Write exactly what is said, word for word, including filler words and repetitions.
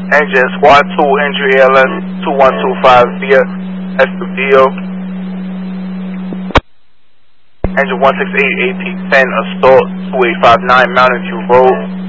Engine Squad two, injury A L S two one two five via Escobedo. Engine one six eight, A P ten, assault two eight five nine, Mountain View Road.